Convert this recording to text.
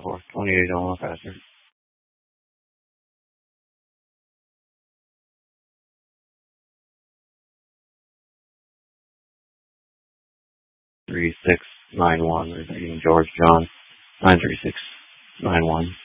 4. 28 on faster. 3691, repeating George John, 93691.